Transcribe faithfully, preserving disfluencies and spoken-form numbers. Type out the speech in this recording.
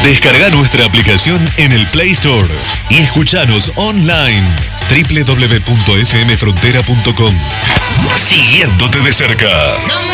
Descarga nuestra aplicación en el Play Store y escuchanos online doble u doble u doble u punto f m frontera punto com. Siguiéndote de cerca.